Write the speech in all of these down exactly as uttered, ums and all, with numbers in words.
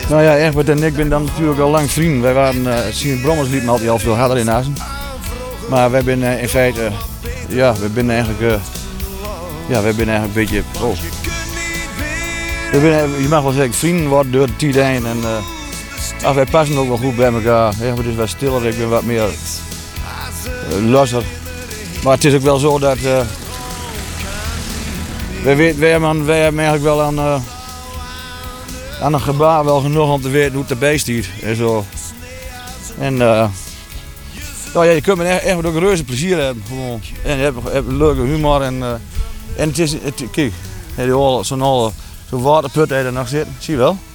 Nou ja, Egbert en ik ben dan natuurlijk al lang vrienden. Wij waren, uh, Sien Brommers liep me altijd al veel harder in Assen. Maar wij zijn uh, in feite, uh, ja, we zijn eigenlijk, uh, ja, wij zijn eigenlijk een beetje, oh. We zijn, je mag wel zeggen, vrienden worden door de tijd heen. En uh, ach, wij passen ook wel goed bij elkaar. Egbert is wat stiller, ik ben wat meer uh, losser. Maar het is ook wel zo dat, uh, wij, weet, wij, hebben, wij hebben eigenlijk wel aan... Uh, aan een gebaar wel genoeg om te weten hoe het erbij stiert en zo. En uh, nou ja, je kunt me echt, echt ook een reuze plezier hebben gewoon. En je hebt, hebt een leuke humor en, uh, en het is, het, kijk, zo'n oude zo'n waterput heb je er nog zitten, zie je wel.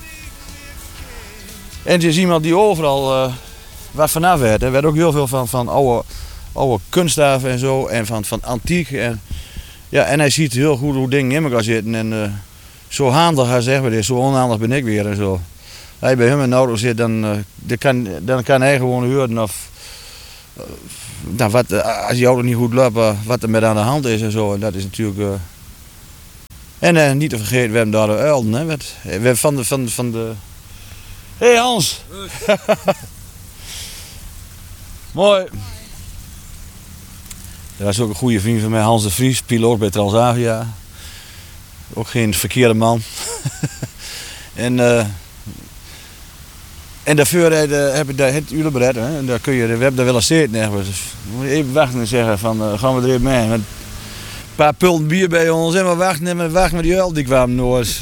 En het is iemand die overal uh, wat vanaf weet. Er werd ook heel veel van, van oude, oude kunststoffen en zo en van, van antiek. En, ja, en hij ziet heel goed hoe dingen in elkaar zitten. En, uh, zo handig hij zegt, maar zo onhandig ben ik weer en zo. Als hij bij hem in de auto zit, dan, uh, dan, kan, dan kan hij gewoon horen of, uh, nou, wat, uh, als die auto niet goed loopt, uh, wat er met aan de hand is en zo. En dat is natuurlijk... Uh... En uh, niet te vergeten, we hebben daar de uilden, hè. We hebben van de... Van, van de... Hé hey Hans! Mooi! Dat was ook een goede vriend van mij, Hans de Vries, piloot bij Transavia. Ook geen verkeerde man. en, uh, en daarvoor uh, heb ik daar het urenbred. En daar kun je, we hebben daar wel eens zitten. Dus moet je even wachten en zeggen van uh, gaan we er even mee. Met een paar pulten bier bij ons en we wachten en we wachten met die uil die kwamen nooit.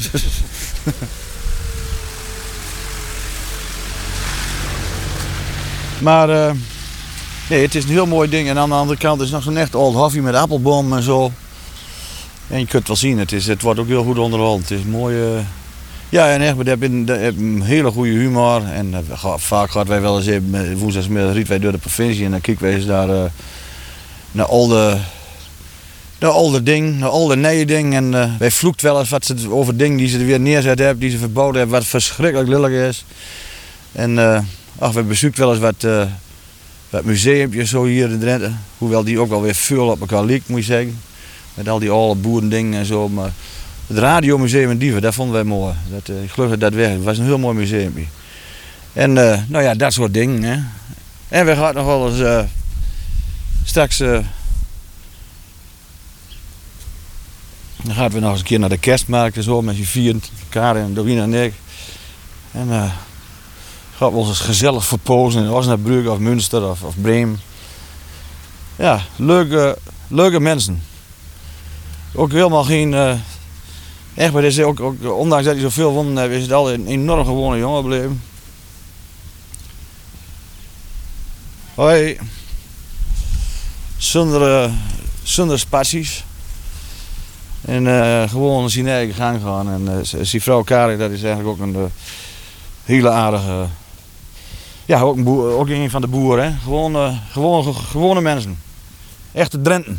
maar uh, nee, het is een heel mooi ding. En aan de andere kant is nog zo'n echt old hoffie met appelboom en zo. En je kunt het wel zien, het, is, het wordt ook heel goed onderhand. Het is mooi. Uh... Ja, en echt, we hebben een hele goede humor. En uh, vaak gaat wij wel eens even, woensdagsmiddag rieten wij door de provincie en dan kijken wij eens daar uh, naar al de, naar al de dingen, naar al de nieuwe dingen. En uh, wij vloekt wel eens wat ze over dingen die ze er weer neerzet hebben, die ze verboden hebben, wat verschrikkelijk lullig is. En uh, ach, we bezoeken wel eens wat, uh, wat museumpjes zo hier in Drenthe. Hoewel die ook wel weer veel op elkaar lijkt, moet je zeggen. Met al die oude boerendingen en zo. Maar het radiomuseum in Dieven, dat vonden wij mooi. Dat, uh, ik geloof dat dat weg. Het was een heel mooi museum. En uh, nou ja, dat soort dingen. Hè. En we gaan nog wel eens uh, straks. Uh, dan gaan we nog eens een keer naar de kerstmarkt en zo met je vier, Karin en Dorina en ik. En uh, gaan we ons eens gezellig verpozen in Osnabrück of Münster of, of Bremen. Ja, leuke, leuke mensen. Ook helemaal geen... Uh, echt, maar is ook, ook, ondanks dat hij zoveel wonnen heeft, is het altijd een enorm gewone jongen gebleven. Hoi. Zonder, uh, zonder spaties. En uh, gewoon zijn eigen gang gaan. En uh, zijn vrouw Karin, dat is eigenlijk ook een uh, hele aardige... Ja, ook een, boer, ook een van de boeren. Hè. Gewoon, uh, gewoon, gewone mensen. Echte Drenten.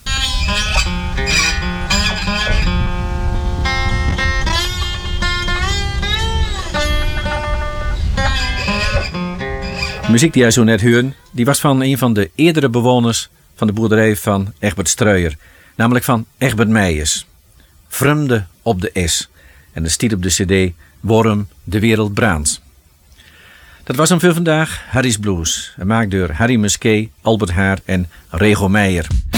De muziek die jij zo net hoorde, die was van een van de eerdere bewoners van de boerderij van Egbert Struijer. Namelijk van Egbert Meijers. Vreemde op de S. En de stiet op de cd Worm de wereld brandt. Dat was hem voor vandaag, Harry's Blues. Gemaakt door Harry Musquet, Albert Haar en Rego Meijer.